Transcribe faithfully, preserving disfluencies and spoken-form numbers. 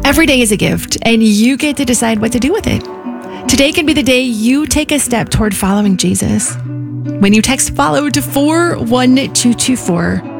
Every day is a gift, and you get to decide what to do with it. Today can be the day you take a step toward following Jesus. When you text FOLLOW to four one two two four,